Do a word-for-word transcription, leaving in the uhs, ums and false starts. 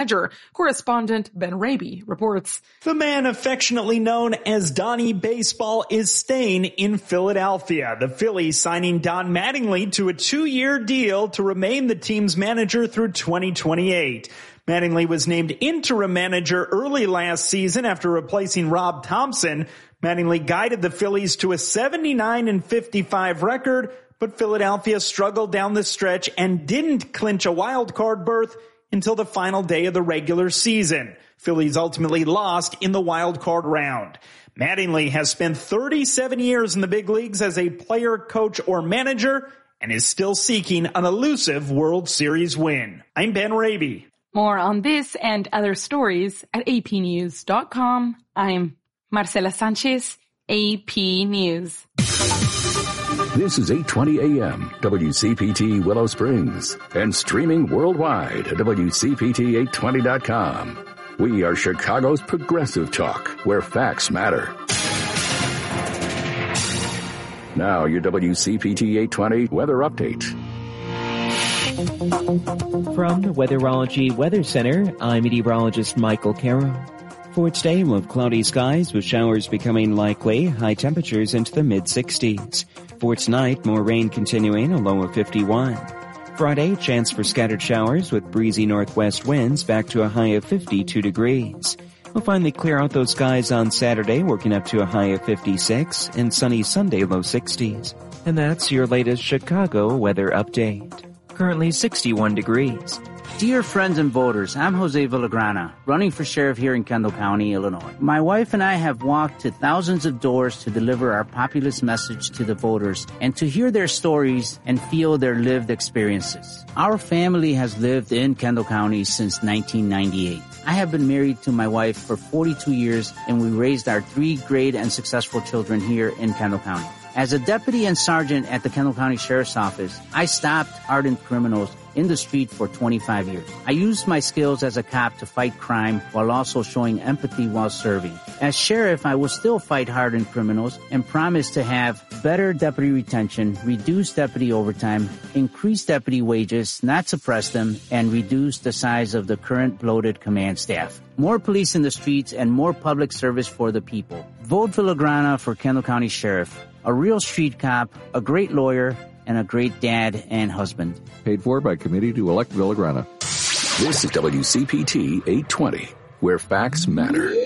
manager. Correspondent Ben Raby reports. The man affectionately known as Donnie Baseball is staying in Philadelphia. The Phillies signing Don Mattingly to a two-year deal to remain the team's manager through twenty twenty-eight. Mattingly was named interim manager early last season after replacing Rob Thompson. Mattingly guided the Phillies to a seventy-nine and fifty-five record, but Philadelphia struggled down the stretch and didn't clinch a wild card berth until the final day of the regular season. Phillies ultimately lost in the wild card round. Mattingly has spent thirty-seven years in the big leagues as a player, coach, or manager and is still seeking an elusive World Series win. I'm Ben Raby. More on this and other stories at a p news dot com. I'm Marcela Sanchez, A P News. This is eight twenty A M, W C P T Willow Springs, and streaming worldwide at W C P T eight twenty dot com. We are Chicago's progressive talk, where facts matter. Now, your W C P T eight twenty weather update. From the Weatherology Weather Center, I'm meteorologist Michael Carroll. For today, we'll have cloudy skies with showers becoming likely, high temperatures into the mid-sixties. For tonight, more rain continuing, a low of fifty-one. Friday, chance for scattered showers with breezy northwest winds back to a high of fifty-two degrees. We'll finally clear out those skies on Saturday, working up to a high of fifty-six, and sunny Sunday, low sixties. And that's your latest Chicago weather update. Currently sixty-one degrees. Dear friends and voters, I'm Jose Villagrana, running for sheriff here in Kendall County, Illinois. My wife and I have walked to thousands of doors to deliver our populist message to the voters and to hear their stories and feel their lived experiences. Our family has lived in Kendall County since nineteen ninety-eight. I have been married to my wife for forty-two years, and we raised our three great and successful children here in Kendall County. As a deputy and sergeant at the Kendall County Sheriff's Office, I stopped hardened criminals in the street for twenty-five years. I used my skills as a cop to fight crime while also showing empathy while serving. As sheriff, I will still fight hardened criminals and promise to have better deputy retention, reduce deputy overtime, increase deputy wages, not suppress them, and reduce the size of the current bloated command staff. More police in the streets and more public service for the people. Vote Villagrana for Kendall County Sheriff. A real street cop, a great lawyer, and a great dad and husband. Paid for by committee to elect Villagrana. This is W C P T eight twenty, where facts matter.